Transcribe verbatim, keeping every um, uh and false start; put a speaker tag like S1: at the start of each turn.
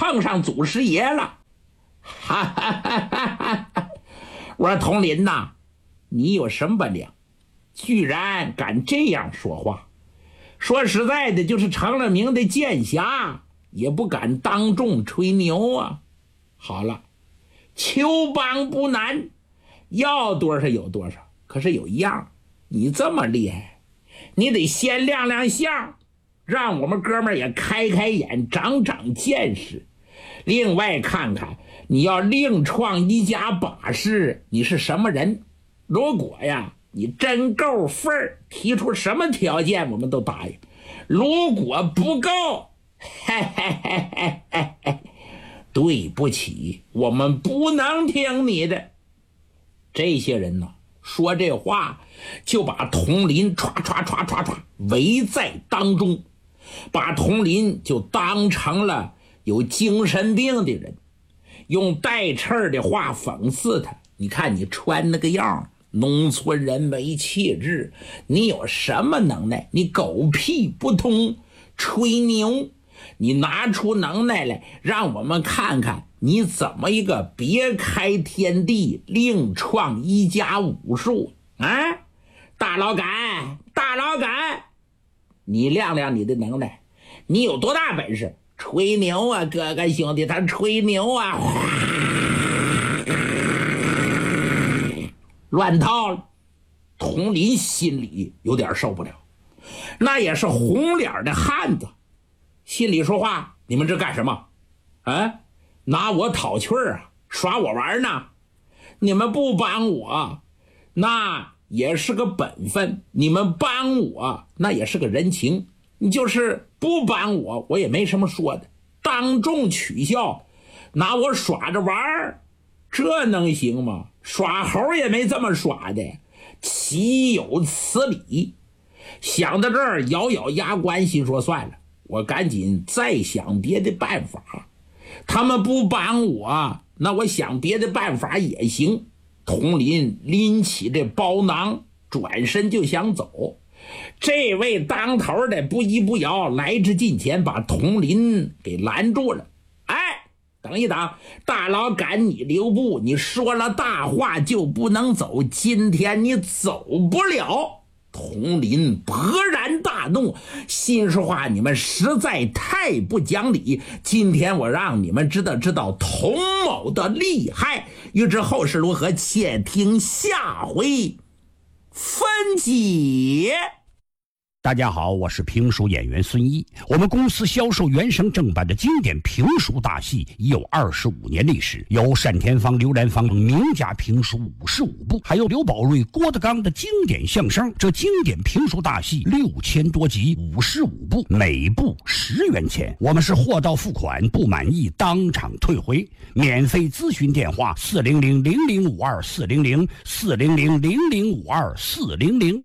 S1: 碰上祖师爷了。哈哈哈哈哈！我说佟林呐，你有什么本领，居然敢这样说话？说实在的，就是成了名的剑侠，也不敢当众吹牛啊。好了，求帮不难，要多少有多少。可是有一样，你这么厉害，你得先亮亮相，让我们哥们儿也开开眼，长长见识。另外看看，你要另创一家把式，你是什么人？如果呀你真够份儿，提出什么条件我们都答应。如果不够，嘿嘿嘿嘿嘿嘿，对不起，我们不能听你的。这些人呢，说这话就把佟林唰唰唰唰唰围在当中，把佟林就当成了有精神病的人，用带刺的话讽刺他。你看你穿那个样，农村人没气质，你有什么能耐？你狗屁不通，吹牛！你拿出能耐来，让我们看看你怎么一个别开天地，另创一家武术啊！大老杆，大老杆，你亮亮你的能耐，你有多大本事？吹牛啊，哥哥兄弟，他吹牛啊！乱套了。佟林心里有点受不了，那也是红脸的汉子，心里说话：你们这干什么啊？拿我讨趣儿啊，耍我玩呢？你们不帮我那也是个本分，你们帮我那也是个人情，你就是不帮我我也没什么说的。当众取笑，拿我耍着玩，这能行吗？耍猴也没这么耍的，岂有此理！想到这儿，咬咬牙关，心说算了，我赶紧再想别的办法。他们不帮我，那我想别的办法也行。佟林拎起这包囊，转身就想走。这位当头的不依不摇，来至近前，把佟林给拦住了。哎，等一等，大老杆，你留步，你说了大话就不能走，今天你走不了。佟林勃然大怒，心说话，你们实在太不讲理，今天我让你们知道知道佟某的厉害。欲知后事如何，且听下回分解。
S2: 大家好，我是评书演员孙一。我们公司销售原声正版的经典评书大戏已有二十五年历史，有单田芳、刘兰芳名家评书五十五部，还有刘宝瑞、郭德纲的经典相声。这经典评书大戏六千多集，五十五部，每部十元钱。我们是货到付款，不满意当场退回。免费咨询电话：四零零零零五二四零零四零零零零五二四零零。